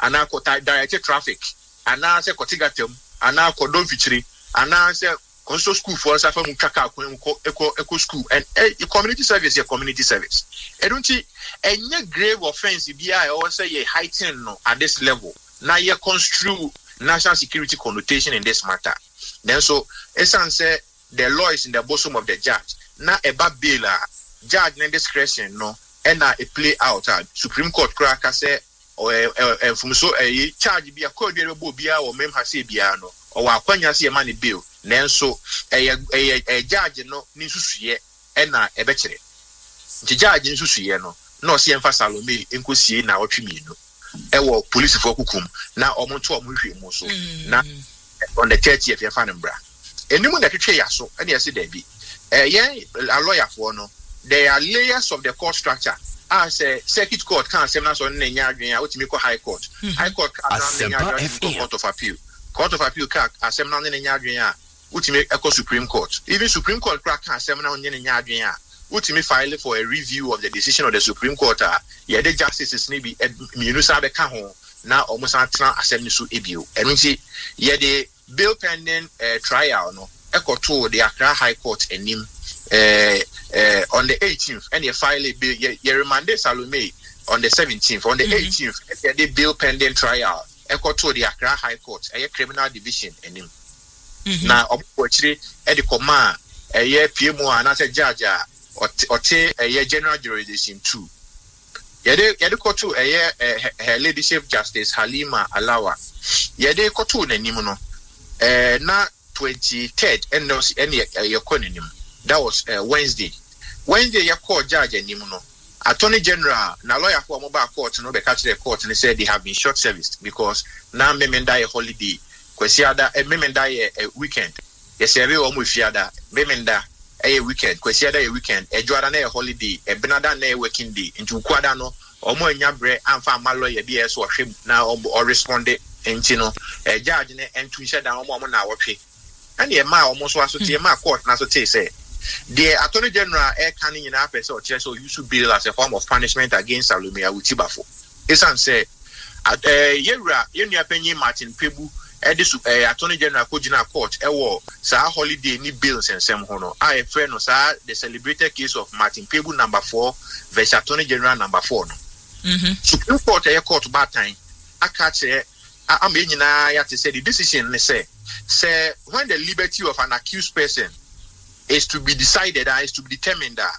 ana ko direct traffic ana se kotigatem ana ko don fichiri ana se konso school for us afa mu kaka eco school and community service edunti enye grave offense bia e o say ye heighten no at this level na ye construe national security connotation in this matter. Then so esan say the law is in the bosom of the judge. Na eba bail judge na discretion no and na a play out Supreme Court crack say from so a charge be a code bia or mem ha say bia no or akwanya say man bail. Then so a judge no ni susuye and na e bechere. The judge ni susuye no see emfa Salome enkosie na otwemi no. Ewo police for kukum na omonto omuhwe mu so na on the 30th year fanembra enimu na twetwe yaso ene yesi da bi yen a lawyer for no there are layers of the court structure as a circuit court can seminar so na nya adwen a otimi ko high court can na nya adwen court of appeal can seminar na nya adwen a otimi eko Supreme Court even Supreme Court can seminar na nya adwen a ultimately file for a review of the decision of the Supreme Court. Yeah, the justices maybe minusa beka ho na almost atna assembly so ebio. And we see yeah the bill pending trial no ekoto the Accra High Court enim on the 18th and you file a bill you remanded Salome on the 17th on the 18th the bill pending trial ekoto the Accra High Court a criminal division enim. Na omochire e the command PMO and as a judge ote general jurisdiction 2 yede kotu her ladyship Justice Halima Alawa yede kotu nanim no na 23rd and yekonenim that was Wednesday ye court judge anim no attorney general na lawyer for mobile court no be catch the court and said they have been short serviced because na memenda ye holiday kwesi ada memenda ye weekend ye serve o mu fiada memenda a weekend, kwesiada a weekend, a Jordan a holiday, a Benada a working day, into Quadano, or more Yabre, and found my lawyer BS or him now or responded, and Tino, a judge and to shut down 1 hour pay. And the ma almost was to my court, not to say. The Attorney General air canning in Apes or so used to bill as a form of punishment against Salomea with Tibafo. It's unsaid. At Yera, in your opinion, Martin Pebu. Attorney General Kojina Court, sa holiday ni bills and some hono. I friend sa the celebrated case of Martin Pebu number 4 versus Attorney General number 4. Supreme Court court bad time. I catch I'm to say the decision say when the liberty of an accused person is to be decided and is to be determined that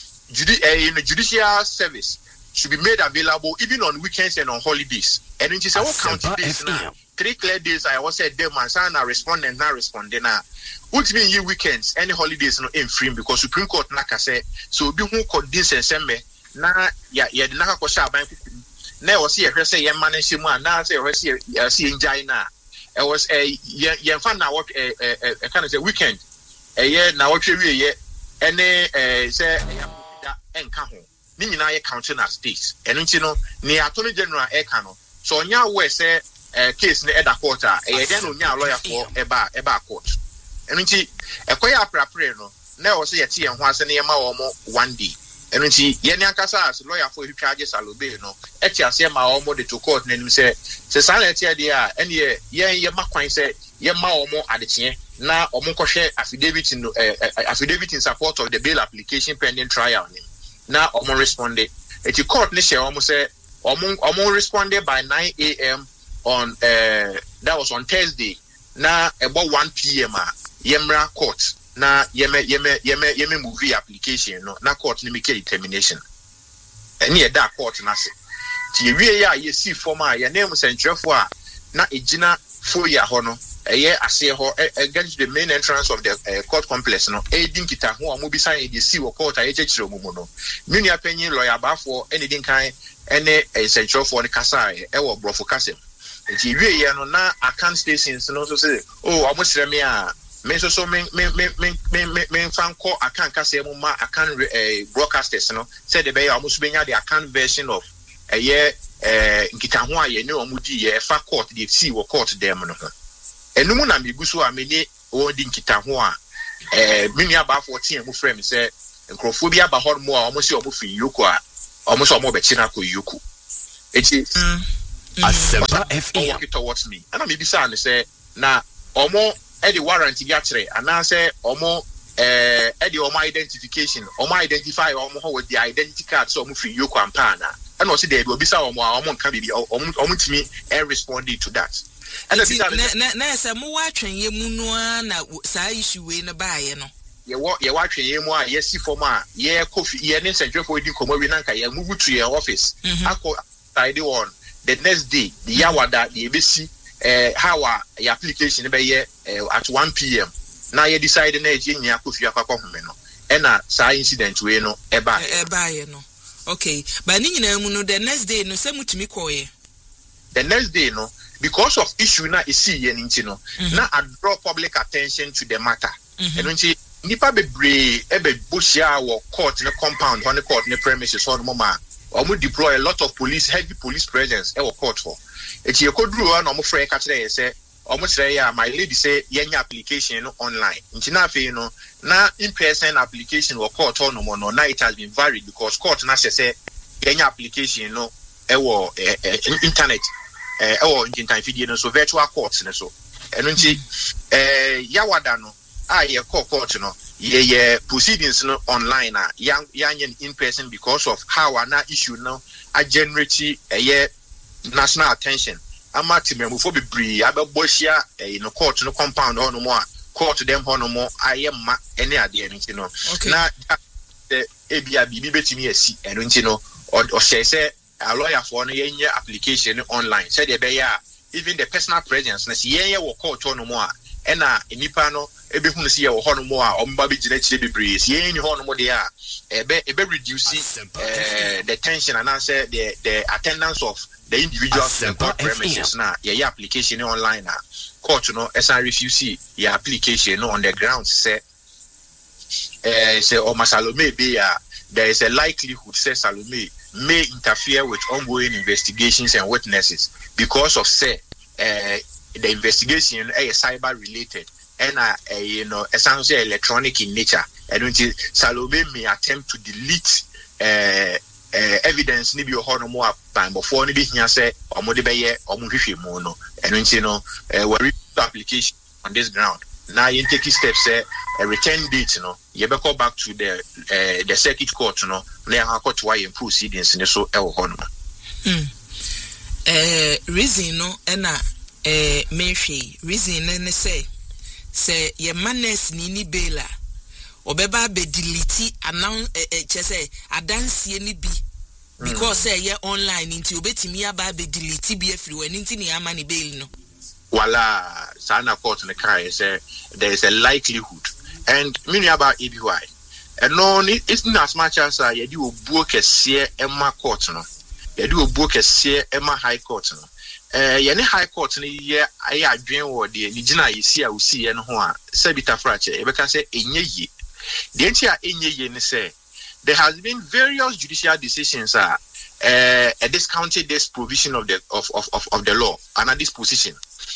judicial service should be made available even on weekends and on holidays. And it is a county days now. 3 clear days I was said them and sana respondent now responding now. Ultimately you weekends any holidays no in free because Supreme Court naka say so be who could this and send me na ya the naka ko sha ban na was here say ye manage mu na say we see enjoy na it was ye fan na what kind of say weekend ye na what we ye any say enka ho ni nyina ye counting as states eno nti no ni Attorney General e ka no so nya we say case ne eda court den onya lawyer for eba court eno nti ekoya aprapre no na o say yeti en ho ase ne ye ma wo mo 1 day eno nti ye ne ankasa as lawyer for hwitwaje Salobe no eti ase ma wo mo de to court nanim say san eti ade a ene ye makwan say ye ma wo mo adekye na o mo kohwe affidavit in support of the bail application pending trial na o mo responded eti court ne share o mo say o mo responded by 9 a.m. on that was on Thursday na about 1 p.m. Yemra court na yeme movie application no na court ni make determination any that court na say ti wie ya ye see form a ye name centrefo a na ejina foya ho no eye ase ho against the main entrance of the court complex no edin kita ho a mo bi sign the see wo court a ye chechire mu no mini apanyin lawyer bafo anything kan ene centrefo ne kasa e wo brofo kasa enti wie ye no na account stations no so say oh amosire me a me so me fan call account kasa mu ma account broadcasters no say the be amosu benya the account version of nkita ho a ye ne omudi ye fa court the see wo court dem no enum na miguso a meni o di nkita ho a mini aba 14 mu frame say nkrofo bi aba ho mo a omo si omo fi yoko a omo so omo be china ko yoko eti Asempa FM walk towards me and I'm bisa and say na omo the warranty bi akere and I say omo the omo identification omo identify omo with the identity card so omo free you campaign and also there will be some omo nka bi omo timi responding to that and na say mo wa twen ye mu no na sa issue we na baaye no ye wa twen ye mu a ye si form a ye coffee ye ne central for di komo we na nka ye move to your office akọ side on the next day the yawada the ebesi how your application be here at 1 p.m. Now you decide na eje nya kofi akwa home no e na sa incident we no e ba no okay but ni nyina mu no the next day no say mutumi koye the next day no because of issue na isi ye nti no na I draw public attention to the matter eno nti nipa bebre e be bohia wo court ne compound on the court ne premises on mama omo deploy a lot of heavy police presence e wo court for eti e koduru na omo frɛ ka kire ye say omo kire ya my lady say yenya application no online nti na afi no na in person application wo court on no na it has been varied because court na say yenya application no e wo internet e wo internet video no so virtual courts ne so eno nti yawada no ye court no ye proceedings no online yan in person because of how ana issue no a generate national attention ama timemufo bebre abebohia no court no compound on mo a court dem hono mo ayema ene ade enti no na ebia bibi betimi asi eno enti no o say a lawyer for no yenye application online said e be ya even the personal presence na si yenye wo court on mo a ena enipa no ebe hunu si ye wo hono mo a omba be gina chire bebre si yenye hono mo de a ebe reduce the tension and answer the attendance of the individuals in court premises na your application online na court no esa refuse your application on the grounds say o Salome be there is a likelihood say Salome may interfere with ongoing investigations and witnesses because of say the investigation is cyber related and essentially electronic in nature and Salome may attempt to delete evidence ni bi ho no mo time before ni bi hia say omode be ye omuhwehwe mu no eno nti no we application on this ground now you take steps say a return date no you be call back to the circuit court no na ya court why proceedings ni so e wo ho no reason no na menhwe reason ne say ye manes ni bela obeba be delete announce chese adansie ni bi because ye online nti obetimi aba be delete bi everywhere nti ni ama ni bail no wala sana court ne kai say there is a likelihood and many about EBY and no it's not as much as ye di obuo kese ema court no ye di obuo kese ema high court no ye ne high court ne ye aye adwen wo de ni gina yesi a usi ye no ho a sabita frache e be ka say enye yi the entire enye say there has been various judicial decisions discounted this provision of the law and at this position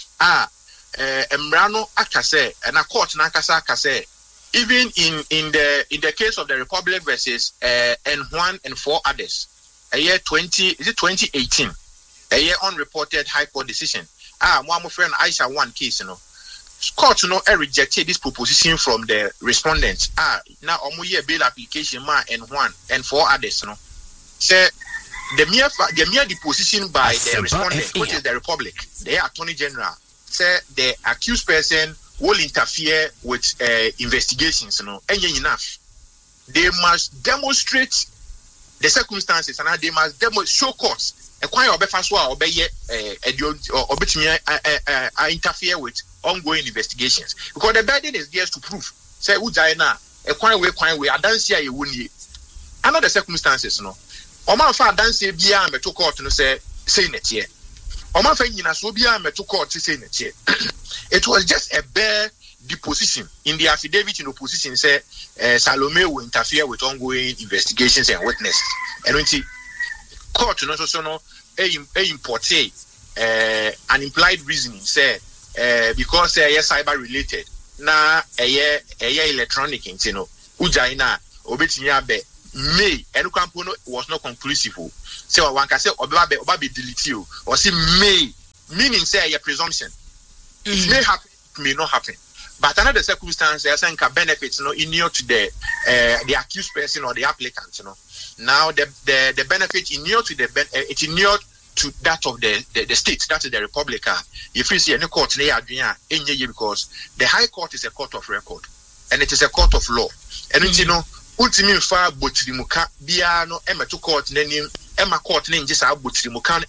emrano akase and a court na akase even in the case of the Republic versus N1 and 4 others a year 2018 a year unreported high court decision my friend Aisha one case court no rejected this proposition from the respondents now omuye bail application ma N1 and 4 others no say the mere deposition by the respondent which is the Republic the Attorney General say the accused person will interfere with investigations enough they must demonstrate the circumstances and they must show cause ekwan obefa so a obeye obetimi interfere with ongoing investigations because the burden is there to prove say ujai na ekwan we adanse a yewoni another circumstances no o man fa adanse bia meto court no say netie o man fa nyina so bia meto court say netie it was just a bare deposition in the affidavit in opposition say Salome will interfere with ongoing investigations and witnesses and when court no so no import an implied reasoning say because cyber related na electronic ntino ujai na obetimi abe May and Campono was not conclusive. So one can say Oba be delete you or say may, meaning say a presumption. It may happen, it may not happen. But another circumstance, I think benefits inure to the accused person or the applicant. Now the benefit inure to it inure to that of the state, that is the Republic. If you see any court because the High Court is a court of record and it is a court of law. And ultimately far botirimuka biano to court name Emma court name just our botirimukan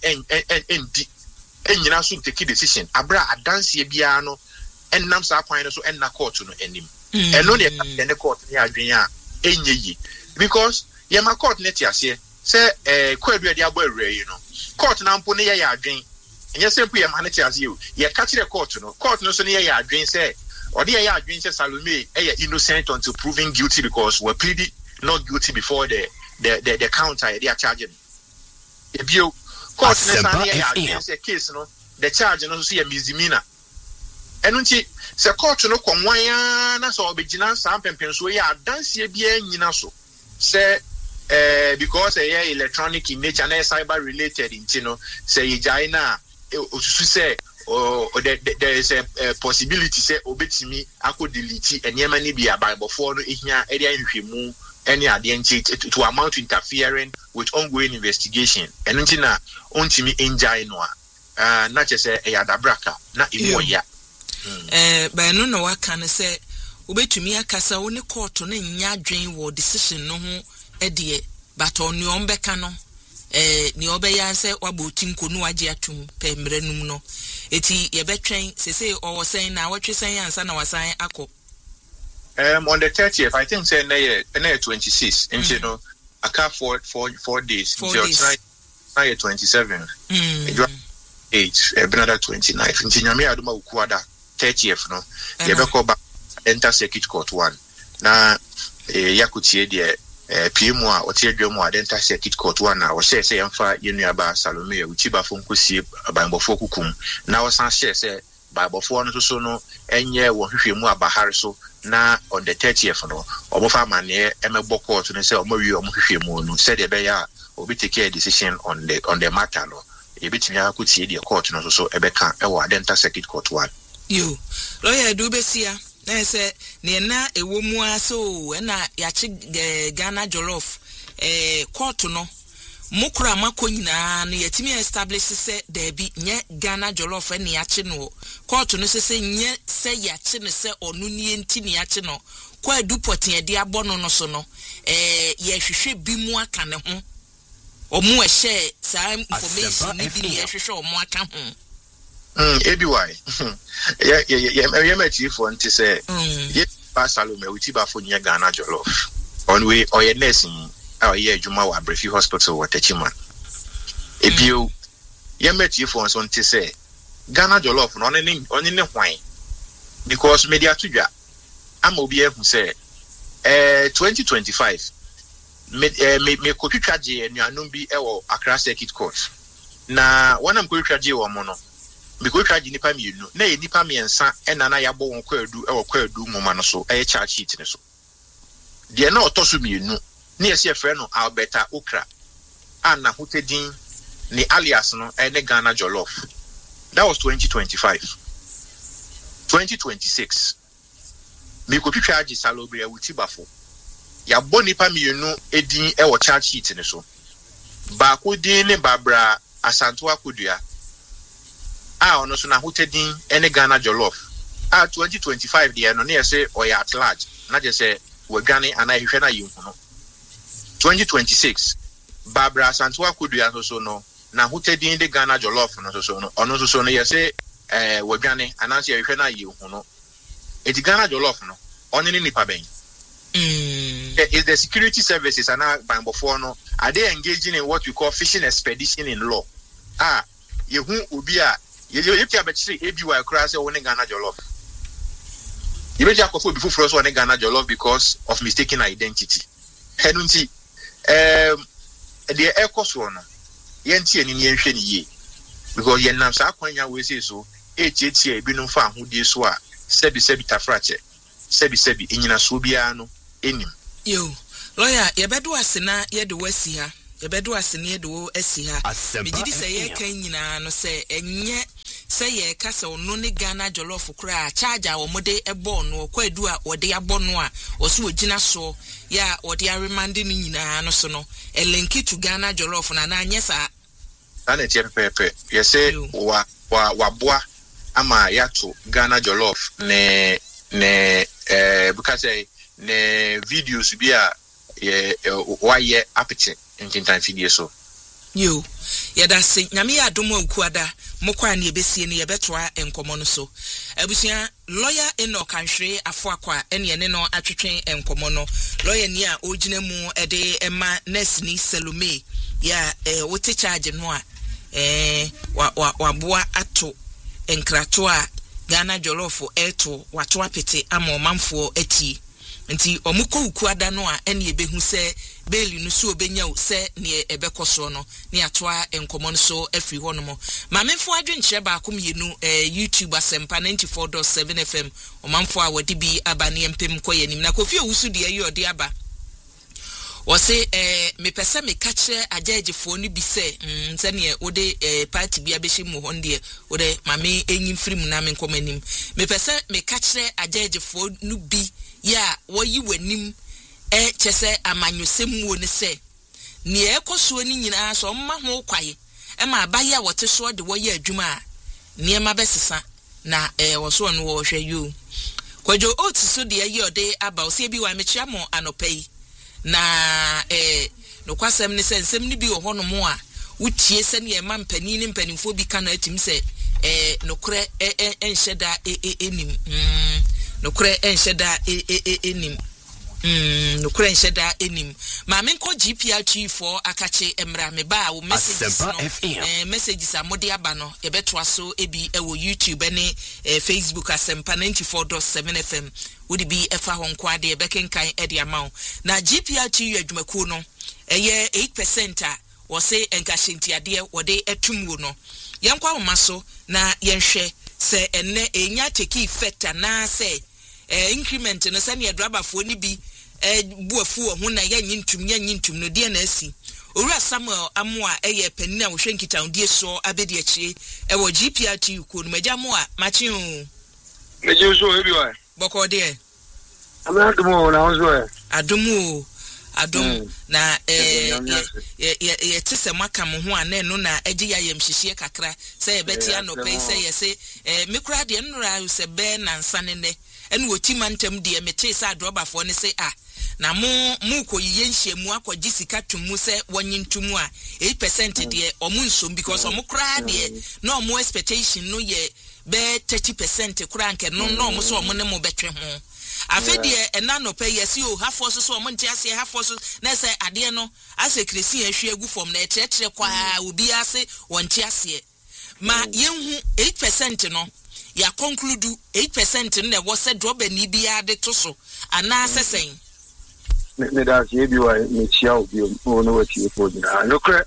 and you know soon take a decision. Abra a dance biano and namsa point so and na court no enim. And only the court near Adrian because Yama court netias here say quadri court nampone ya adwen. And yes simply a manetias you. Ye catch the court no so near ya adwen say or the adwen say Salome innocent until proven guilty because we're pleaded not guilty before the counter they are charging. If you court say case the charge no see a misdemeanor. And when se court no kwanya na so obegina sam pempen so ya dance bia nyina so say because electronic in nature na cyber related say Jaina osusu say there is a possibility say obetimi akọ delete enyema ni bia Bible for no ehia area nhwemu any identity to amount to interfering with ongoing investigation and ntina ontimi enjai no na chese eyadabraka na imoya ba no na waka ne se obetumi akasa wo ne court no nya adwen wo decision no ho edie but on your beka no ni obeya se waboti nkonu age atum pemrenum no eti ye betwen sese o say na watwe say ansa na wasan akọ on the 30th I think say na 26 into no aka 4 days until try 27 8 another 29 into nyame aduma ukuada 30th no ye beko ba enter circuit court 1 na yakutie de PM a otiedwemu a enter circuit court 1 na o say yemfa yenuaba Salome uchiba fo nkosie abanbofo kukum na o san share say babofo no so no enye wo hwehwemu abahare so na on the 30th no omofa mane emegbo court no say omowie omohwehwemu no said e be ya obi take a decision on the matter no e betimi akutie de court no so ebeka e wo enter circuit court 1 yo lawyer do besia na say ne na ewomu aso na yachi Ghana Jollof court no mukura makonyina no yetimi establish say there be nye Ghana Jollof na yachi no court no say nye say yachi no say onu ni enti ni yachi no kwa du potin de abono no so no ye hwehwe bi mu aka ne ho omu ehye sa information ni bi ye hwehwe omu aka ho ABY yeah my chief want to say yeah Salome utiba for nya Ghana Jollof on way or your nursing our year Juma wa Brefi Hospital wa Techima ebio yeah my chief want to say Ghana Jollof no on any wine because media tudwa am obi e hu say 2025 me ko twitwaje anuanum bi e wo Accra Circuit Court na wana mko twitwaje wo mo no because charge nipa mienu na ye nipa miensa ena na yabo won kwadu e wo kwadu moma no so e charge sheet ne so de na otoso mienu na ye se frɛ no Alberta Okra ana hotedin ni alias no e ne Ghana Jollof. That was 2025. 2026 me ko twitwaje Salobria Wutibafo ya bo nipa mienu edin e wo charge sheet ne so ba ko din ne Barbara Asanto Akudua ono so na hotedin ene Ghana Jollof 2025 de no na say oya at large na je say we Ghana ana hwehwe na yim no 2026 Barbara Santua Kodua so no na hotedin de Ghana Jollof no so no ono so no ye say we Ghana ana say hwehwe na yim no eti Ghana Jollof no oni ni nipa ben is the security services ana bambofo no are they engaging in what we call fishing expedition in law yehu obi a you can bet ABY cross or Ghana Jollof. You better go for before first one Ghana Jollof because of mistaken identity. Henunti the air cost one yenti and yenhwe ni ye because yen nam sa kwanya we say so echetie ebinum fa ahudie so a sebi tafrache sebi enyina so bia no enim yo lawyer yebedu asena yedu wasi ha yebedu asena yedu esi ha bigidi se ye kan nyina no se enye se ye ka se ono ne Ghana jollof kura charge a wo mode ebo no kwadu a wode abo no a wo so ogina so ya wode a remind ni nyina no so no elinki to Ghana jollof na na anyesa ana tie pepe yese wa boa ama yato Ghana jollof ne because ne videos bi a why appetite in time video so yo yada se nyame ya domo akuada mokwa na ebesie ne yebetoa enkomo no so abusia lawyer Enoch Anhwe Afoakwa ene ne no atwetwen enkomo no lawyer ni a ogina mu ede ema nurse ni Salome ya wote charge no a wa boa ato enkrato a Ghana jollof eto wato apete ama omanfo ati nti omuko ukuada no a ene ebehu se beli no so obenya se ne ebekoso no ne atoa enkomo no so afri ho no mo mamemfo adwenkyere ba akom yenu YouTube Asempa 94.7 FM omanfo a wodi bi aba ne empem koyanim na Kofi Owusu de ayi ode aba wose me pese me kachre agagefo no bi se nse ne ode party bia beshi mu honde ode mame enyimfiri mu na me nkomanim me pese me kachre agagefo no bi ya woyi wanim chese amanyosem wo ne se ne ekoso ni nyina so mma ho kwaye ma abaye wote so de wo ya adwuma a ne ma besesa na wo so no wo hwe yo kwajo otiso de ayi ode aba ose bi wa mechia mo anopai na no kwasem ne se nsem ni bi wo hono mo a wutie se ne ma mpani ne mpanimfo bi kana atim se no kre enhyeda enim no kre enhyeda enim no kure nsheda enim ma me nko GPR for akache emra me ba wo messages no messages amode aba no e betwa so ebi ewo YouTube ne Facebook Asempa 94.7 FM wodi bi efa ho nko ade e bekenkan e de amaw na GPR adwumaku no eye 8% a wo se enkashinti ade wode etum no yankwa wo maso na yenhwe se enne enya take effect na se increment no se ne drabafo ni bi buafu ho na yanyintum no de na asi owura Samuel Amoa eye panina wo hwenkita odie so abedi akire ewo GPRT ko no magya mo a machi o meje so ebi wa boko de amadumo na ozo adum na ye tese maka mo ho ana no na agi ya yemhihie kakra se ebeti anope se yese mekura de nura se be na nsanene ene wotima ntem de mete se adrobafo ne se na mu ko yiye nhyiamu akwaji sika tumu se wonyintumu a 8% de omu nsom because omu kura de na omu expectation no ye be 30% kura nke no omu so omu ne mo betwe ho afedie ena no pay yes you half force so omu ntia se half force na se ade no ase kresi ahwe agu form na etrere kwa obi ase wontia se ma yenhu 8% no ya conclude 8% ne wo se drop ni bia de to so ana sesen me da se bi wa me chia obi no wati for na no kre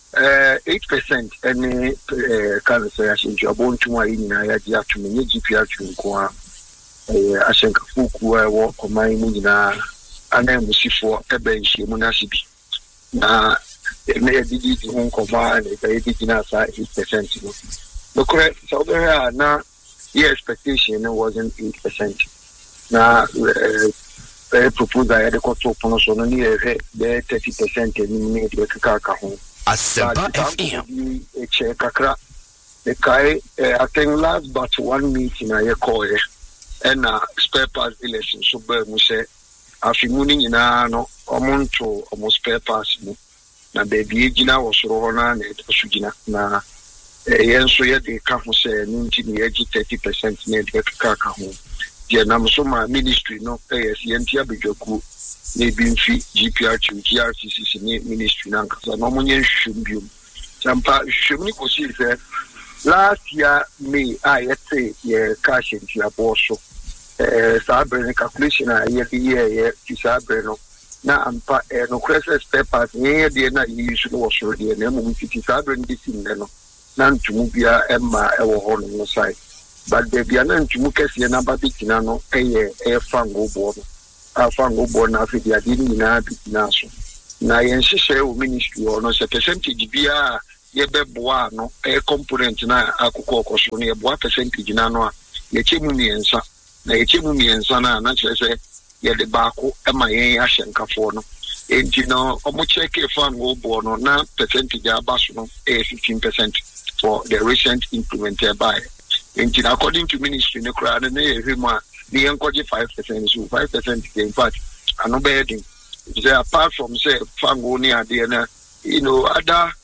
8% any kan so ya shinju abontu wa yi na ya ji atumi nye GPR nko a ashenka fuku wo komai mu nyina ana musifo ebe nhie mu na sibi na me ya didi nko ma na e didi na sa 8% no kre so there na your expectation wasn't 8%. Now, proposal I had got to open so no near 30% in the Kaka home. Asempa FM. A check kakra. The guy, I think last but one meeting I call and spare parts election. So, Muse, after morning in no amount to almost spare parts. Na baby, Gina was Rohana and Sujina. Na yenso ye de ka ho se ninti ne agi 30% ne de ka ho dia nam so ma ministry no yes yenti abedwaku ne bi mfi GRCC ne ministry na nkasa no monye hwembium champa hwemni ko si se last year May yete ye cash into aboso sabre calculation ye sabre no na ampa no crisis papers ye de na issue no so de na mo mfi sabre ndi sin no nantumu bia emma ewo ho no side but the bia nantumu kese na ba bitina no fango bo no afango bona afi dia dini na bitinaso na yenhyehyɛ o ministry or no se percentage bia ye beboa no component na akokɔ koso no ye boa percentage na no a ye chemu miensa na ye chemu miensa na kyerɛ sɛ ye de baako ma yen ahyenkafo no enti no omo check afango bono na percentage abaso no 15% for the recent implemented by enti according to ministry ne kra na ehwema the encourage 5%, so 5% in fact, and no bedding. Apart from say fango near the other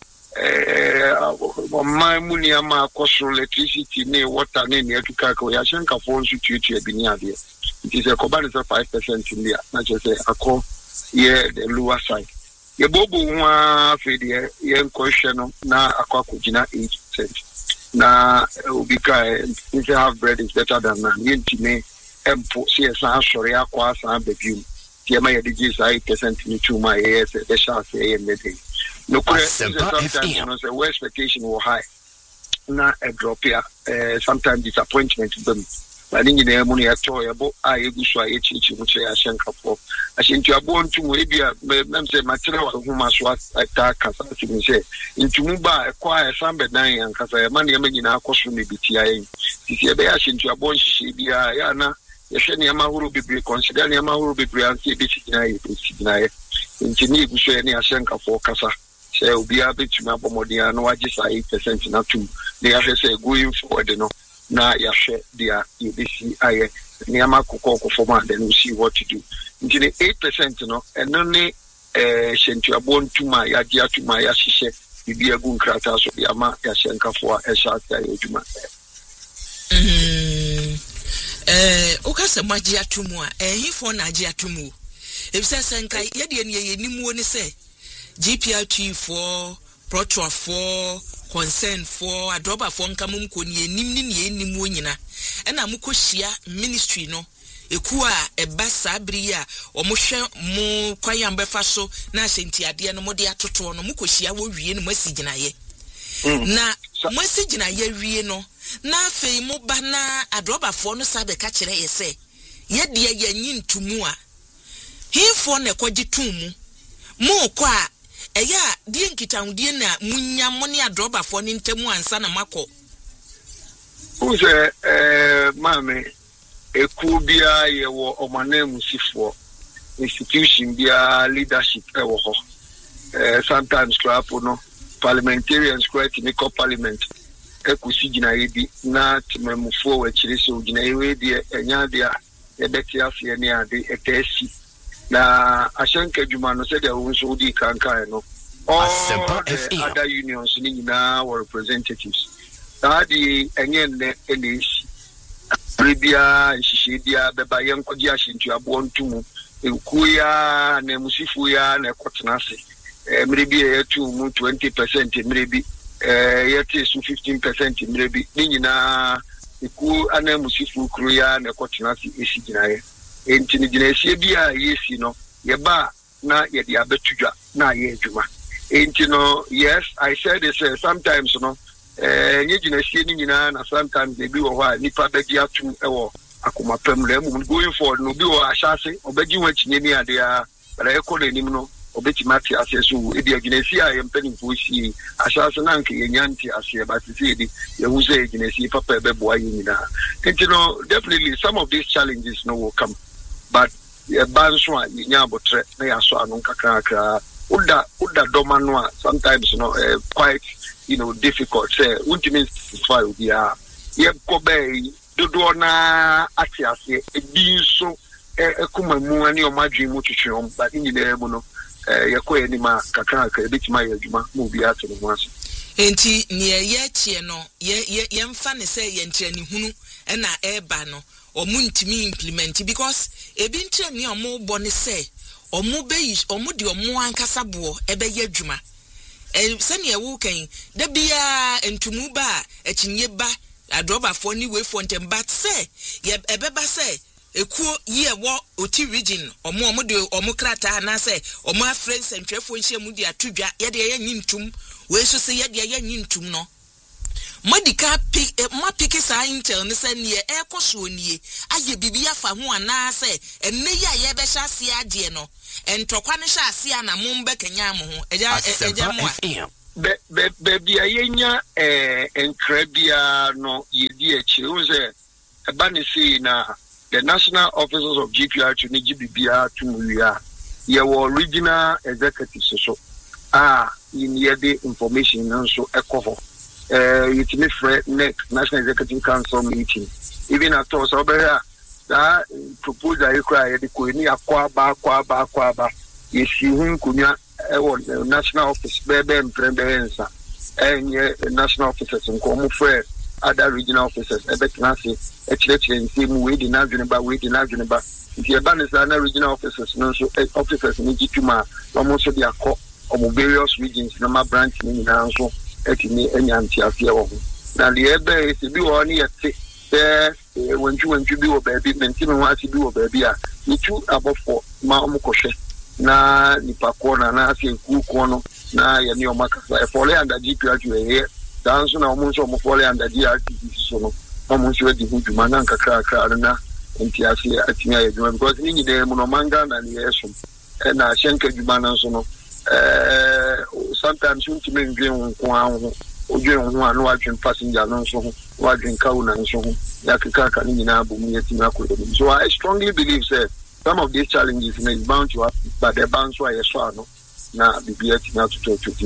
my money ama cost electricity, near water, near to Kako, Yashanka phones to you be near there. It is a combined 5% in there, not just a call here the lower side. Ye bobo wa fedi ye question na akwakujina 8%. Na ubika if you have bread is better than na yentime empo CSA sorry akwa san bebium tie ma ye digi sai percent ni tuma yes the shall say in the day no sometimes you know say where expectation was high na a drop here sometimes disappointment them but ni na emu na to yebo a egusu a echichi mu che ashenka for ashentu abo ntumu ebia mem say material wa huma so attack kasa ti say ntumu ba kwa sambe dan yan kasa e ma na nyina akoso ne bitia yin ti se be ashentu abo nhihye bia ya na yɛhwɛ nneɛma ahorow bebree consider nneɛma ahorow bebree anke ebesigina yɛ ntini eguso yɛ ne ahyɛnkafo kasa sɛ obiara betumi abɔ mmɔden na wagye saa 8% na tum na yɛahwɛ sɛ going forward no na yɛahwɛ deɛ yɛbɛsi ayɛ nneɛma akokɔ fam a then we see what to do ntini 8% no ɛno ne hyɛntuabɔ ntum a yɛagye atum a yɛahyehyɛ biribi agu nkrataa so de ama yɛahyɛnkafo a ɛhyɛ ase ayɛ adwuma okase maji atumu a hifo na agi atumu ebisa senka yede ne yenimu ne se GPRT for Protra for concern for adroba for nkamum ko ne yenim ne yenimu nyina na mukohia ministry no eku a eba sabri a omohwe mu kwayam befa so na ahyentiade no mode atoto no mukohia wo wie no masiginaye na masiginaye wie no na fei mo ba na adroba fo no sabe ka kire yese ye de ye nyi ntumu a hifo na kwaji tumu mo kwa eya die nkitawudie na munya mo ne adroba fo ne ntemu ansa na makọ uze mame eku bia ye wo omanemu sifo institution bia leadership ewo ho sometimes crap no parliamentarians quite make up parliament ekusi gina ebi na timemufo wachire so gina ewe die enya dia ebeti afie ne ade etesi na ashanka juma no said there so di kanka no all the other unions ni nyina were representatives that the enye ne Libya shishidia beba yenkoji ashintu abo ntumu ekuya na musifu ya na kotenase mrebi yetu mu 20% mrebi yete su 15% mrebi nyina eku ana musifu kru ya na kotenase esiginaye enti ni ginesi bia yesi no yeba na yede abetudwa na ye adwuma enti no yes I said this sometimes no ginesi ni nyina na sometimes they be wo nipa begi atum ewo akomapem lemu going forward no bi wo ashase obegi wanchinye ni ade a bara ekole nim no obeti mati asesu edi ginesi a yempeni fusi ashase na nke yenyanti ase but see edi yehuze ginesi papa ebeboa nyina enti no definitely some of these challenges no will come but banso a nya botre na yaso anu kakra uda domano sometimes quite difficult say ultimate file dia ye kobe dodo na atiase ebi so ekumamu ani o madwi mu twetwem but nyine mu no ye ko ani ma kakra ebitima ye adwuma mu bi ate no aso enti ne ye tie no ye mfa ne se ye ntre ne hunu na eba no omu ntimi implement because ebi ntre ne omu bo ne se omu be omu de omu ankasa bo ebe ye adwuma sani ewu kan da bia entumu ba ekinye ba adroba fo ni we fo ntem but say ye ebeba say ekuo ye wo oti region omu de omu krata na say omu friends entwefo nhia mu de atudwa ye de ye nyintum we so say ye de ye nyintum no Medical pick ma pick sa intel ne se ne e koso nie aye bibia fa ho ana se enne ya ye be hya se ade no entokwa ne hya se ana mombe kenya mo ho eja mo bia yenya encrebia no yedi echi unze eba ne say na the national officers of GPR to ni GBBR to muya ye original executive so in the information so ekoho it's me next national executive council meeting even at all so that proposal you cry the koni akwa ba yesi hun kunya national office bebe mprembensa national officers nko free other regional officers ebetinase echire nsemu we di nadweneba nti eba ne sa na regional officers no so officers ni gituma omo so dia ko omo various regions na ma branch ni na nso etini enyanti afia wo na le ebe ese bi wo ni yete wonju bi wo baabi menti me ho ase bi wo baabi a nitu abofo ma omo kohwe na nipa ko na ase ku no na ye ni o makasa e fole anda GPR here danso na omo so omo fole anda GPR so no omo so di huduma na nkakra na nti ase atinya ye djuma because ni nyide mu no manga na ni yeso na shenke djuma na so no sometimes you to make dream ho anu adwen passenger no so ho adwen kawo na so ho yakeka ni nyina abu mu yeti na kodo so I strongly believe say some of these challenges may bound to happen but the bounce why so no na bibia ti na to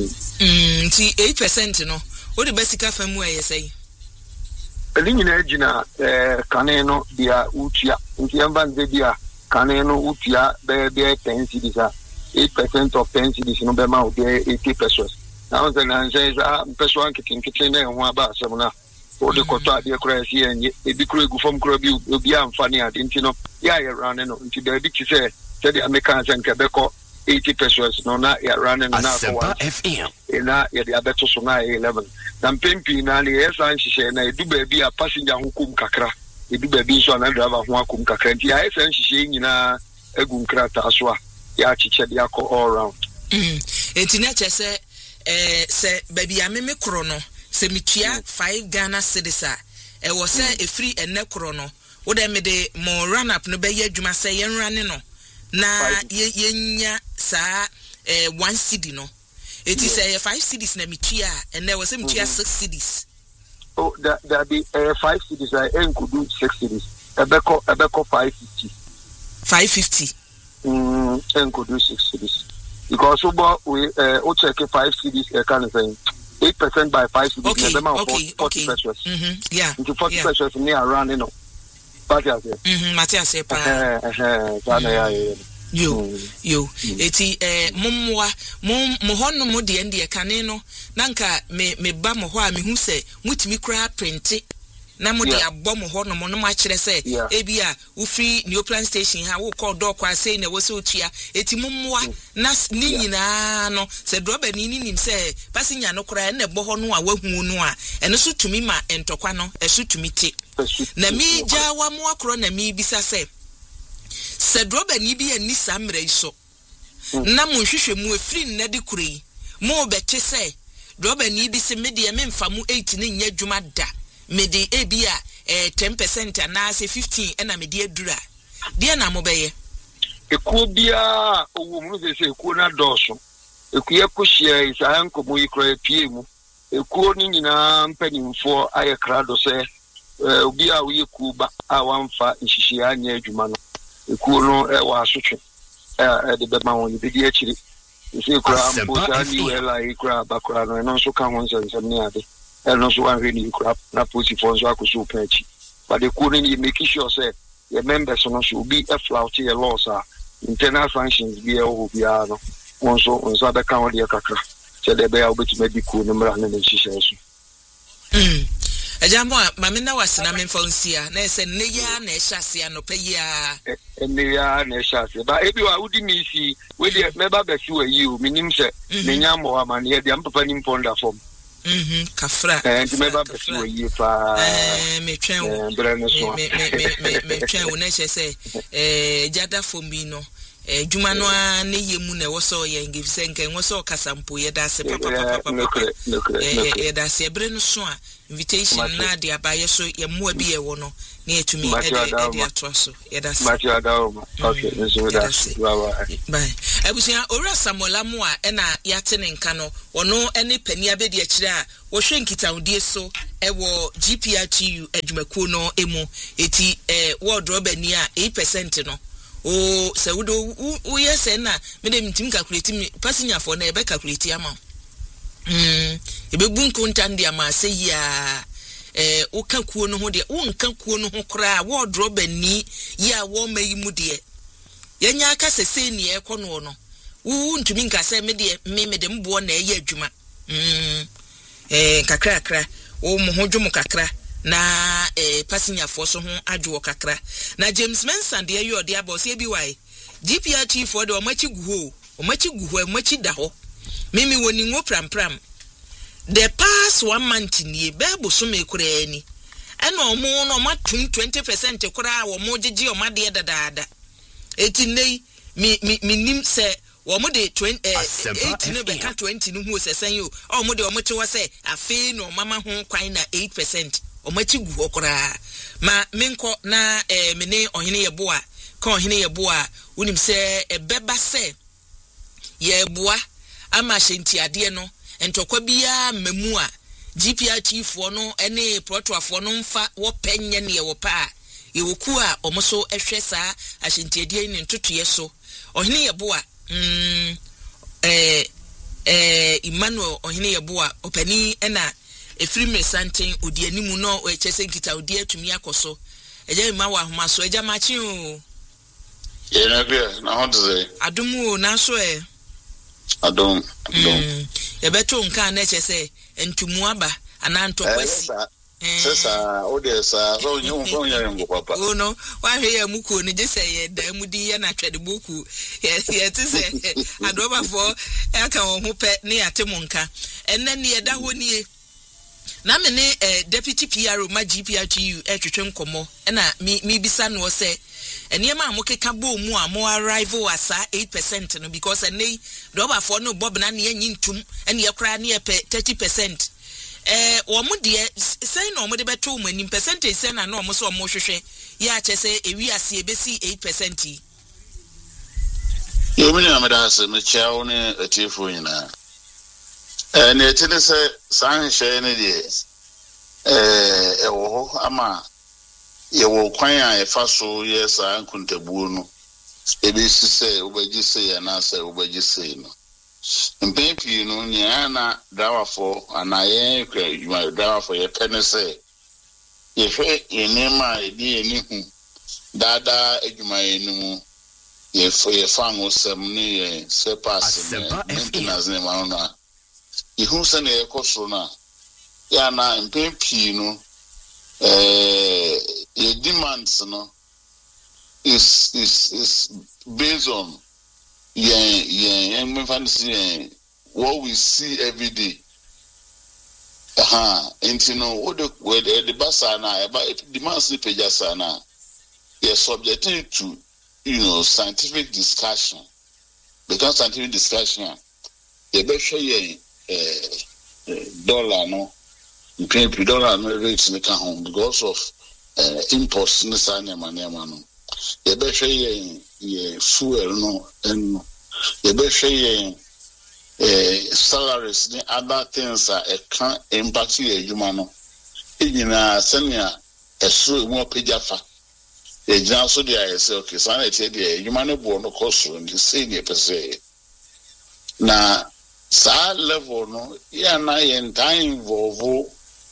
ti 8% no what the basic afamu aye say eli nyina agina kane no dia utia nti amba nze dia kane no utia be 10 cedis 8% of 10 cedis no be ma o be 80 pesos now the nanze peso ankitin na ho aba asem na o de koto ade kura si enye ebi kura egu fom kura bi obi amfani ade nti no ya ye run no nti da bi ti say the Americans and Quebec 80 pesos no na ya run no na Asempa FM na ya de abeto so na 11 na mpempi na le yesa nhihye na edu ba bi a passenger ho kum kakra edu ba bi so na driver ho akum kakra nti ya yesa nhihye nyina egu nkrata so a ya chiche de akọ all round enti na chese se baby ameme kro no se mitua 5 Ghana cedis a wo se efri enne kro no wo de me de mo run up no be ye adwuma se ye nrane no na yenya sa 1 cedi no eti se 5 cedis na mitua enne wo se mitua 6 cedis oh that be 5 cedis I enkudu 6 cedis ebeko 550 enkudu 6 cedis because we check 5 cedis kind of thing 8% by 5 cedis okay, 40 pesos yeah into 40 pesos near around you know Matias pa yo eti momwa mo hono mo de ende kane no nanka me ba mo ho a me hu se mutimi kra print na mo de abọ mo hono mo no ma kire se ebi a wo free new plan station ha wo call door kwa say na wo se otua eti momwa na ni nyina no se droba ni nim se passenger no kra na bo ho no a wahu no a eno so tumi ma entokwa no eso tumi te na mi ja wa mo akro na mi bisa se droba ni bi ani samra iso na mo hwehwe mu afri na de kure mo bete se droba ni bi se me de me mfa mu 8 ne nya dwuma da me de ebia 10% na se 15 ena me de adura de na mo beye ekuo bia owo mu se ekuo na doso ekuye kuhia isa nkomo yikra pie mu ekuo ni nyina mpanimfo aye krado se obi a wo yekuba a wamfa nhihia anya adwuma no ekuo no wa asotwe de be ma won bi de akiri se kura mposa ni wela ikra bakra no no so ka won nsem ni ade no so wan really crap na posi for so akoso panchi but the couldn't you make sure say your members no should be a flout your laws are internal sanctions be o bia no won so be kan de kakra se de be a obeti medical no mra na nhihye so ejambo mama na wasena me fonsia na ese ne ya na ehyasia no paya ne ya na ehyasia ba ebi wa udi mi si we de meba be si wa yi o minim se ne nya mo amane de am papa nim ponda form kafra and meba be si wa yi pa me twen wo me twen wo na che se jada form bi no juma no a ne yemu na woso ye give senke woso kasampo ye da se papa ye da se bre no so a invitation na de abaye so ye moa bi ye wo no na etumi e ato so ye da se okay so da bye abusia ora samola mo a na yate ne nka no ono ene pani abedi a kire a wo hwe nkitaudie so ewo GPRTU adwumakuo no emu eti wardrobe ni a 8% no o se wudo wo yese na me dem tim calculate me passenger for na ebe calculate ama ebe bunko ntande ama se ya wo ka kuo no ho de wo nka kuo no ho kra wardrobe ni ya wo mayi mu de yenya aka sese ni e kono no wo ntumi nka se me de me dem bo na eya adwuma kakra wo mo ho dwom kakra na passenger for so ho adwo kakra na James Mensa de ayo de abose e bi wai GPRT for de omachi guho omachi da ho mimi woni ngo pram the past 1 month ni bebo so me kura ani ena omo no matum 20% kura wo mo gigi o made dadaada eti nei mi nim se wo mo de 8 no be ka 20 no hu se san yo o mo de o mo te wo se afi no mama ho kwan na 8% o machi gu okora ma menko na mene ohene yeboa ka ohene yeboa unim se ebeba se yeboa ama hyenti ade no entokwa bia mamu a GPRT fo no ene protoafo no mfa wo penye ne wo pa yewoku a omoso ehwe saa ahyenti ade ne ntotoye so ohene yeboa Emmanuel ohene yeboa opani ena efiri mesanten odi animu no echese nkita odi atumi akoso eja ma wa homa so eja machi o ye na bia na hodze adumu na so adum ye beto nka na echese entumu aba ana ntokwasi sesa odesa so nyu fo nya ngo papa o no wa hwe ya muko ni jese ye da mudi ya na twede boku ye tse adoba fo aka wo ho pe ne atemu nka enne ne ye da ho nie na me ne deputy PRO ma GPRTU etwetwe nkomo na mi bisa no se enema amokeka bo mu a mo arrival asa 8% no because enei roba for no bob na ne anyi ntum ene yakra ne pe 30% wo mo de say no mo de beto mo ni percentage say na no mo so mo hwehwe ya chese ewi ase ebesi 8% yo me na me da se me chawo ne atifo nyina ne etene se sanhye ne de ewo ama yewo kwan a efa so yesa nkuntabuo no ebesi se obaji se ya na se obaji se no mpempi no nya na dawafo anaye kwa dawafo ye pene se ye hwe enema edi enihu dada edwuma enimu ye fa ngosem ne ye se pass ne maintenance ne ma no ihu se na ekoso na ya na mpempi no your demands no is based on what we see every day. And you know what the basana about demands the pejasana you're subjected to scientific discussion. Because scientific discussion the best dollar no $20 no rates in the home because of imports in the Sanema no. The best fuel no and the best salaries the other things are can impact human no. Senior so more pejafa. The so there say okay sanity the human born no cost on the senior per se. Na sa level no ya na yen time involve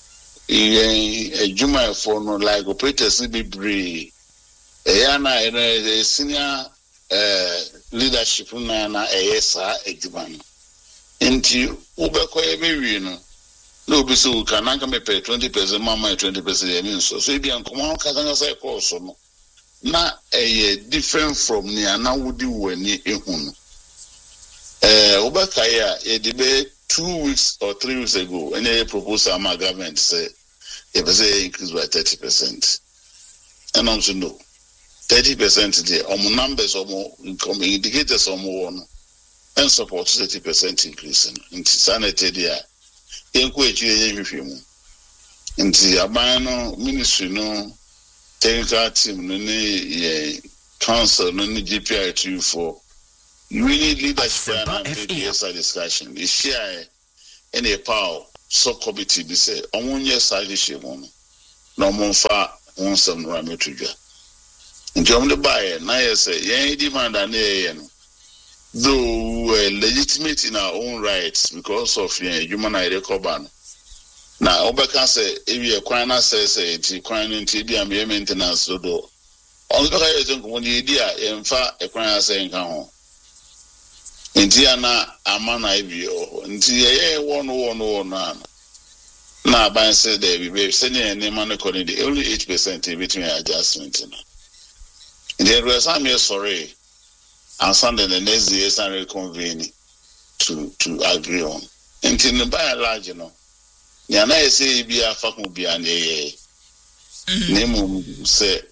a juma for no like operators be brave. Ya na senior leadership na esa ejuma no. Enti ubekọ ebe wi no no be so can na me pay 20% mama 20% emi so e bia nkomo ka kan say course no na different from ni ana wudi wani ehunu ubeka ya e debe 2 weeks or 3 weeks ago and a proposal my government say if say increase by 30% and also no 30% there. Numbers income indicators one and support 30% increase in sanity there. Encourage you in the Abano ministry no technical team no council no GPI for you need leadership and PSI discussion. The share any power subcommittee be say on your side one no more far on some rametuja. In terms of the buyer, now say yeah demand and though legitimate in our own rights because of human rights carbon. Now, Obaka say if you acquire says it's acquiring TB and maintenance to do. On the horizon, when the idea in fact acquire saying come Indiana Amana Ibio, India 111. Now, by say they be sending a name on according to only 8% between adjustment. There was some years sorry, and Sunday the next year, Sunday convening to agree on. Until the by large, Yana say be a fuck will be an A. Name say,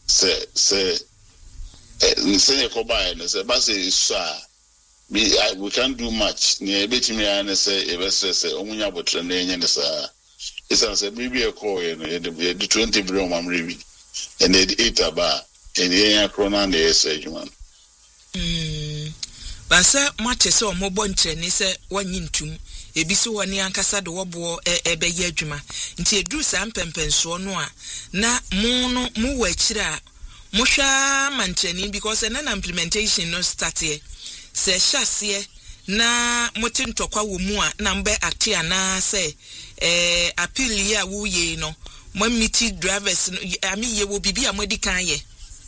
Nisene Kobai, and say, Bassy, sir, we can't do much. Near betting me and say, a vessel say, Omunya but Trendanian, sir. It's a maybe a call in the 20 broom I'm reading, and they eat a bar, and the air chronon the essay, man. But sir, much as so mobile train is one intum. Ebisu wani ankasa de wobo ebe ye adwuma nti edru sam pempenso no a na mu wachira mo hwa mantrani because na implementation no start here se hyase na motintokwa wo mu a na mbe atia na se appeal ya wo ye no mo miti drivers ami ye wo bibi amodi kan ye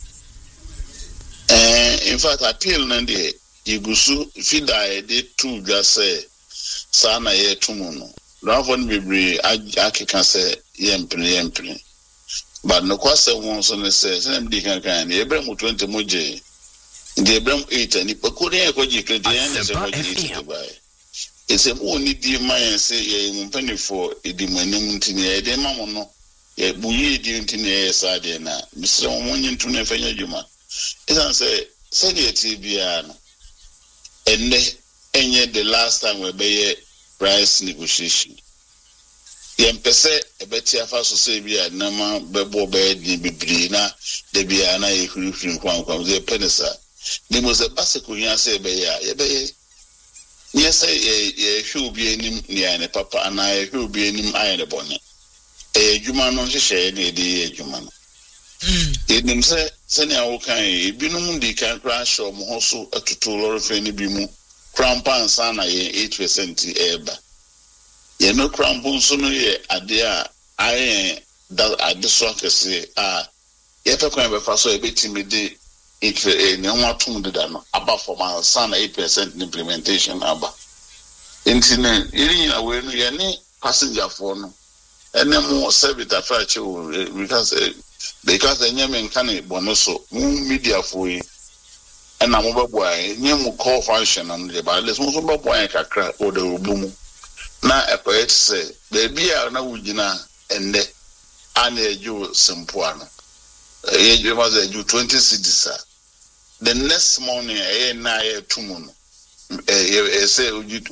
in fact appeal na de igusu fida de tu just say sana ye tumuno ravon bebre akeka se yempre but no kwase won so ne se md kan e brem 20 moje ndi brem 8 ani pakuri e ko ji kredi en se moje 8 bai ese mo ni di man se ye mpani for edimanim ntini e de mamo no ye buyi di ntini e sa de na misre mo nyi ntu ne fanya juma esan se de tibia no enne enye the last time we be price negotiation yempese ebeti afa so say bia na ma bebo be di bibiri na de bia na ye hurihuri kwankwan ze penisa ni mo se basiko nya say be ya ye be yes ye hwe bi enim ni ane papa na ye hwe bi enim ayene bonne juma no hye de de juma no enim se ne awo kan ebinum di kan kra show mo hoso atutu loro fe ni bi mu crampan sana ye 8% eba ye no crampon so no ye ade a aye da ade so akese a ye pe kwan be fa so e betimi de ne watum de da no aba for man sana 8% implementation aba intine iri na we no ye ne passenger for no ene mo service afache because enye men kan e bonoso mu media for yi and I'm over boy, new call function on the balance, most of boy kakra or the boom. Now a poet say, baby, I know Ujina and the you Simpuano. You was a 20 cities. The next morning, a na 2 moon. Say,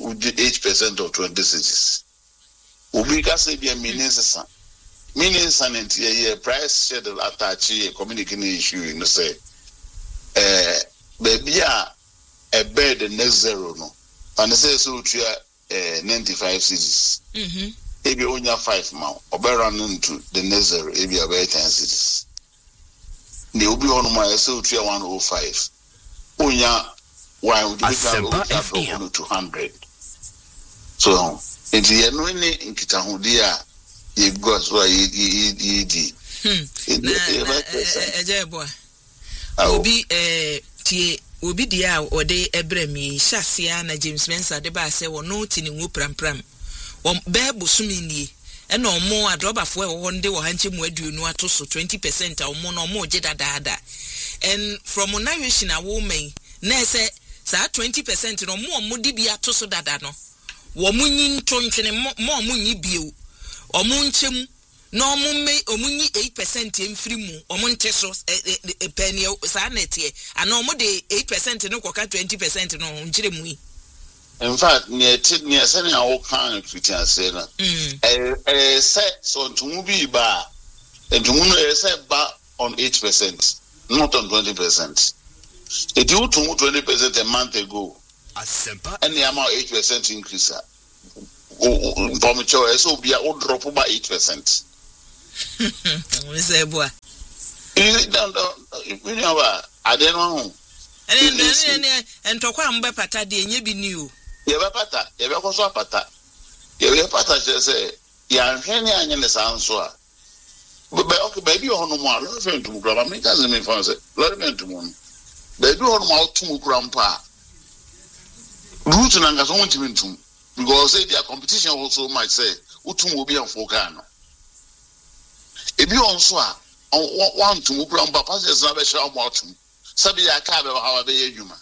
8% of 20 cities. Ubika say, be a meaning sanity, a price schedule attach a communication issue in the say. Baby, a bed the next zero no, and say so to 95 cities. If you only 5 now, or better run into the next zero, if you have 10 cities. The Obi on my so to 105. Onya, why would you become 200? So, in the end, in Kitahudia, you've got so Obi tie obi dia o de ebremi hyasia na James Mensa de ba se wo no tini wo prampram wo be bosumi nie e na omo adrobafo e wo nde wo hanche mu aduonu ato so 20% a omo no omo je dadaada and from narration a woman na say sa 20% no omo di bi ato so dada no wo munyi ntontwene mo omo nyi bio omo nchemu no mumme omunyi 8% emfiri mu omonte so penny sa netie ana omode 8% no koka 20% no ngire mu. In fact, near sending our kind Christian say na. Say so to move ba and to move say ba on 8%, not on 20%. It due to 20% a month ago. And the amount 8% increase. For me, so be a drop by 8%. We say boy. You know, I don't know. And to come back pata de nye bi ni o. Ye ba pata, ye ba ko so pata. Ye pata say ya hwene anya ne sanso a. Okay, baby on mo a lo fe ntum kura ba me ka se me fa say. Lo me ntum no. Baby on mo tum kura mpa. Root na nga so wonti ntum because say their competition also might say utum obi anfo ka no. Ebi on so a one tum kura mpa passes na be sha mo atum. Sabi ya ka be ha be yedwuma.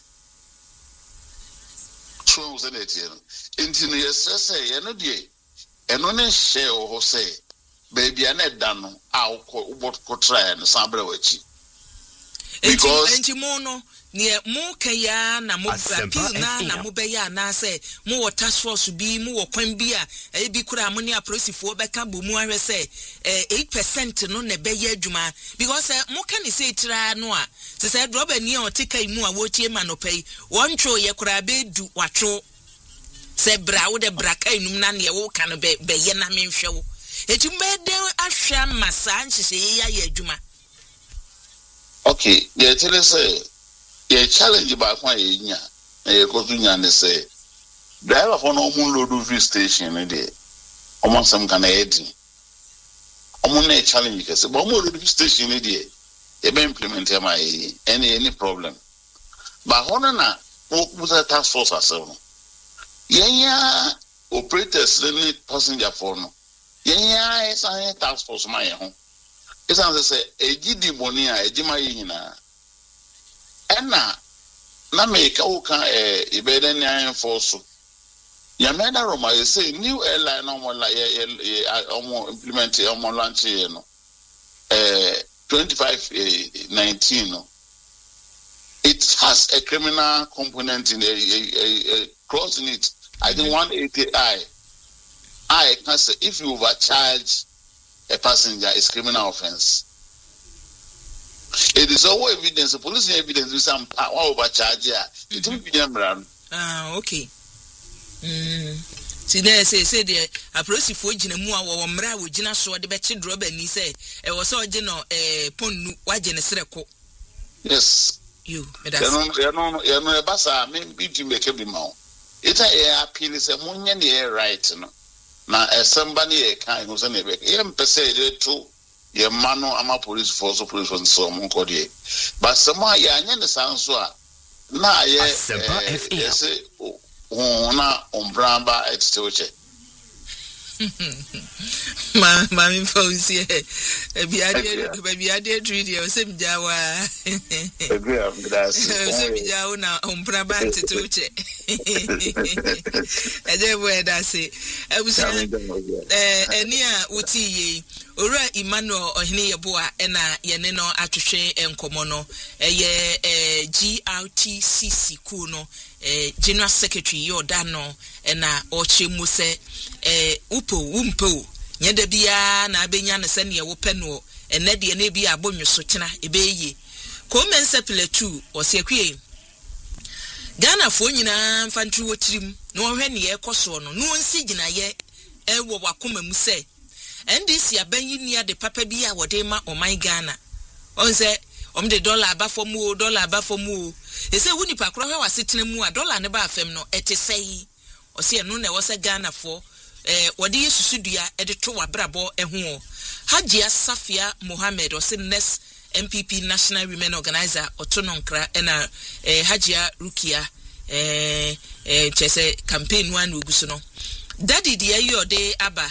So was it here. Into the say, you know, dear, and on a share or say, baby, I net done. I'll what could try and sample with you. Because Antimono near Mokaya, na Mubeya, na say, more task force be more quembia, a be could ammonia process for Beccabu, more say, 8% no nebeye juma, because Mokani say tra noa. Said Robert Neo take a more watch him and pay 1 tro ye could do watro. Said Brow the Braka in Nani can be Yena mean show. It you made them a sham massage, say, ya juma. Okay, they tell us say, ye challenge about my nya, and you go to Yan say, driver for no moon load station a day. Almost some kind of heading. I'm challenge because a bomb load station a day. They may implement any problem. But Honana was a task force ourselves. Yeah, operators need passenger phone. Yeah, it's a task force my home. It's as I say, a GD Bonia, a Jimaina. And now, Nameka Oka, a Bedenian force. Yamena Roma is say new airline almost implement almost launch 2519. It has a criminal component in a clause in it. I think 180I. I can say if you overcharge a passenger, it's criminal offense. It is all evidence. The police evidence with some overcharge. It will be them. Okay. See there say there a process for Jinamua or Mra with Jina so the betty drop and he said it was all general pon wajin a. Yes. You know, Bassa, maybe to make every mouth. It's a appeal is a moon air right. Now, as somebody a kind who's an epic, per se, too, your mano, I'm a police force of police on some Cody. But somehow, ya the sound so. Now, yes, na umbramba at Stoche. Mammy phones here. Baby, I did read you, Sim Jawa. Sim Jawa, umbramba at Stoche. I did where that's it. I was near Uti. Ora Emmanuel Ohini Yeboa ena yeneno atwehwe enkomono GRTCC kuno General Secretary Yordano ena ochemu se umpo nyeda bia na abenya ne sene ye wopeno ene de na bia abonwoso kina ebeyi ko mense pletu osiekwie Ghana fo nyina mfantri wotirim no hwe ne ye koso no no nsi gina ye ewo wakoma mu se NDC abanyi nia de papa bi a wode ma oman Ghana onse omde dollar abafomu ese wuni pakro hwe wasetena mu a dollar ne ba afem no etesei ose no na wose Ghana fo wode yesusudua ede to wabrabo eho Hajia Safia Mohammed ose next MPP National Women Organizer otononkra ena Hajia Rukia chese campaign one ugusu no daddy de ayode aba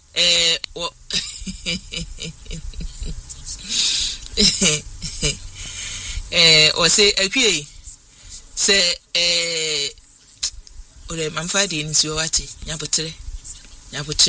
or say akwie say ore mamfa de nsi wati nyabotre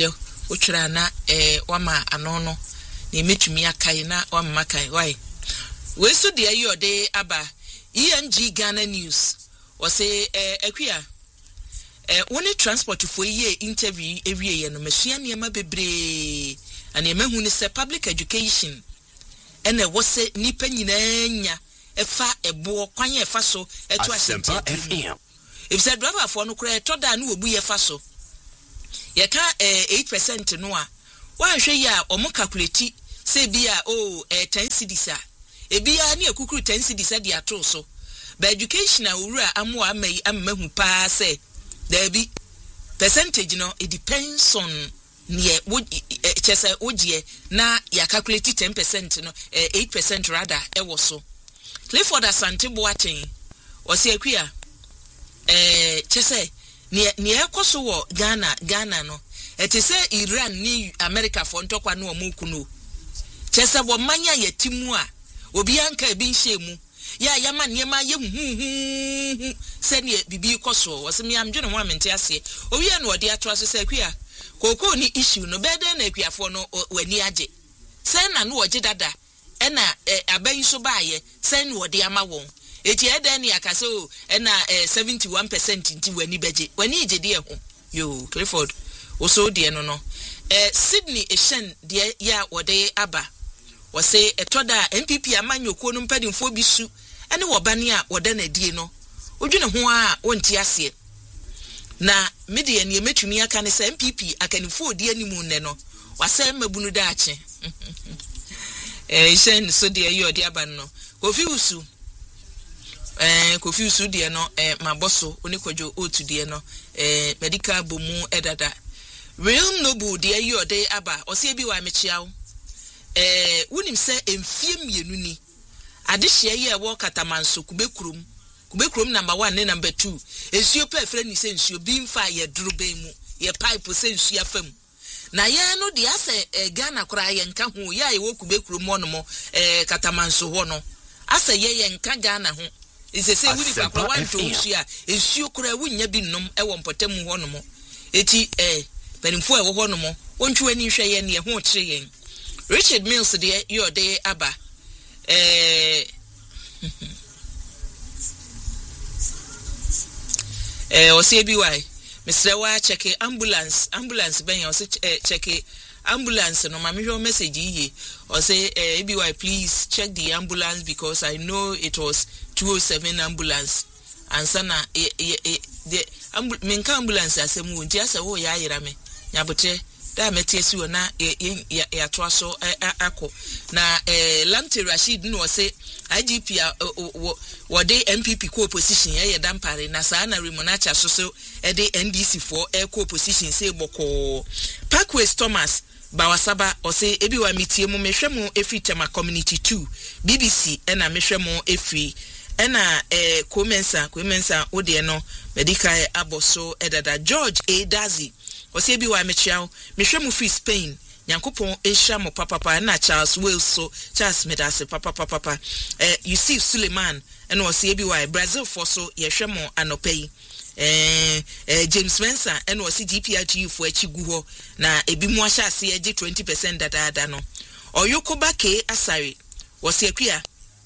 Uchra na wama anono ni metumi akai na wama makai why we so de ayo de aba ENG Ghana News was say equia one transport for ye interview every year no machine niema bebre and e mahu ni say public education ene wo se nipa nyina nya efa ebo kwan efa so eto Asempa FM if said driver for no kra to da na obu ye fa so ye ka 8% no a wan hwe ya omo calculate say bia 10 cedis a ebia na ekukuru 10 cedis a dia to so ba education a wura amu amai amahu pa say there be percentage no it depends on near would chese ogie na ya calculate 10% no 8% rather e wo so Clifford Asante Boateng wasi akua chese ne ekoso wo Ghana no etise Iran ni America for ntokwa no omukunu chese bo manya yetimu a obi anka ebi nhye ya yama niema ye hu se ne bibi koso wasi mi amdwe no ho amente ase owi ya no ode ato aso se akua koko ni issue no bede na akuafo no wani age se na no oje dada ena aban so baaye se na ode ama won eti eden ya kase o ena 71% nti wani beje wani ije de ho yo Clifford oso de no Sydney Eshen de ya wode aba wose etoda MPP amanyoko no mpadimfo bi su ene wobane a wode na die no odwene ho a wonti ase na media ne metumi aka ne se MPP akanifo odi animu ne no wase mabunu da ache Eshen so de ayo de aba no Kofi Usu de no maboso oni kwadwo otu de no medical bomu edada Real Noble de ayo de aba ose bi wa mechiawo wonim se emfie mienu ni adehye ye wo katamanso kubekurum number 1 ne number 2 ensuo pa efre ni se ensuo bi mfa ye durube mu ye pipe se ensuo afam na ye no de ase Ghana kora ye nka ho ya ye wo kubekurum no mo katamanso ho no ase ye nka Ghana ho ise se wuri pakwa wanto ensuo a ensuo kora wunya bi nnom e wo mpotamu ho no mo eti benimfo e wo ho no mo wontwe ani hwe ye ne ho kire yen Richard Mills de your day aba o se bi why Mr. Wa check ambulance ben o se check ambulance no ma me hwe message yi o say ABY please check the ambulance because I know it was 207 ambulance and sana the ambulance asemu nti asa wo ya yira me nyabote da metiesi wona ya toaso akọ na Lamte Rashid no say IGP wo de MPP co opposition ye dampare na saa na Remonacha so de NDC for co opposition say boko Parkway Thomas Bawasaba o say ebi wa mitie mu mehwe mu efi tema community 2 BBC na mehwe mu efi na Kwemensa ode no medical aboso edada George A Dazi Ose bi wa mechiao mehwe mu free Spain Nyankopon ehia mo papa na Charles Wales so Charles Medase papa Yusuf Suleiman and ose bi wa Brazil for so yehwe mo anopei James Mensa and ose GPRTU for achigu ho na ebi mu ahia ase eje 20% dada no Oyokoba K Asare ose akua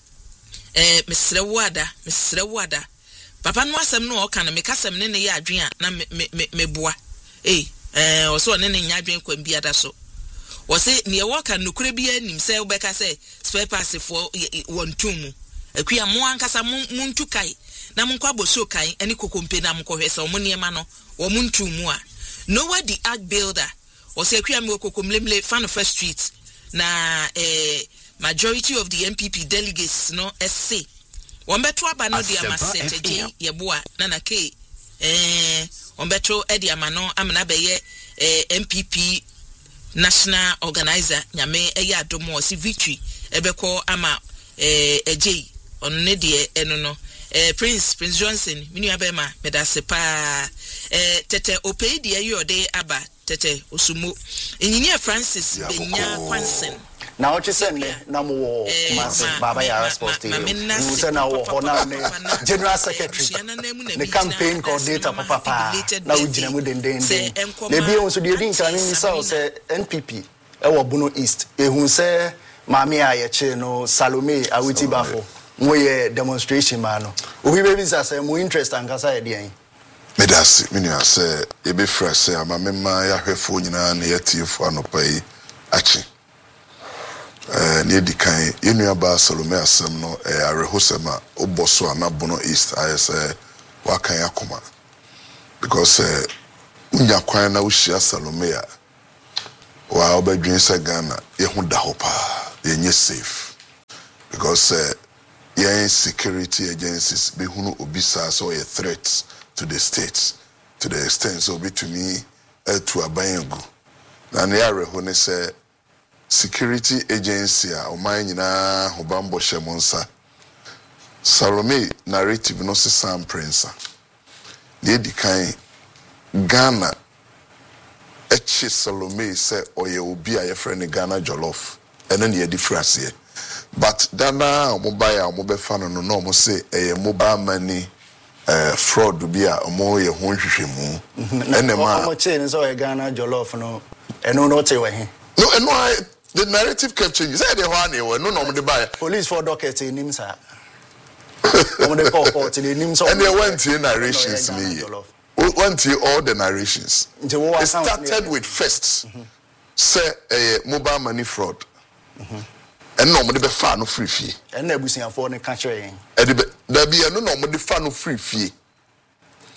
Mr. Wada papa no asem no oka na mekasem ne ye adwen na meboa also ne nya adwen kwa biada so wo se ne woka nokure bia nim se obeka se spare pass for wontum akua mo ankasa muntu kai na mo kwabo so kai ani kokompe na mo kohwese o mo niema no wo muntu mu a Noah the Ark Builder wo se akua me kokomlemle fan first street na majority of the MPP delegates no SC wombeto aba no dia masete yeboa na ke wombeto edi amano amna beye MPP national organizer nyame eya adomo si victory ebeko ama ejei onne de eno no Prince Johnson minu abema medase pa tete opei de yode aba tete osumo engineer Francis Benya Kwansen na o chisende na mo kumase baba ya sports team mu se na wo na general secretary the campaign coordinator papa na ugina mu denden na bi on so de din kan ni sa o se NPP e wo Bono East ehun se maami a ye che no Salome Awiti Bafo mo ye demonstration ma no obi be say mo interest ankasa ye de Medasi, minia say ebe fresh say amamema ya hwefo nyina na yetiefo anopai achi. Ne dikan yenua ba Salome asem no arehosema oboso ana Bono East ayese wakan yakoma. Because unya kwan na ushia Salome a wa obadwen se Ghana ye hu da hopa yenye safe. Because yen security agencies be hunu obisa so ye threats to the states, to the extent so be to me to Abayangu. Na ne arehone say security agency a oman nyina hobambo shemonsa. Salome narrative no se Sam Prince. Ne dikan Ghana echi Salome say oye obi a ye friend Ghana jollof. Eno ne difference here. But dana mobile mobefa no no mo say mobile money fraud be a mo ye ho hwehwemu enema mo chain so e Ghana jollof no eno no te we he no eno the narrative kept changing say the one e no no mo de buy police for docket nim sa mo de call court ni nim so and they went to narrations me went to all the narrations it started with first say mobile money fraud and no mo de be fa no free fee and na busian for ne ka kire yen e de be da bia no mo de fa no free fee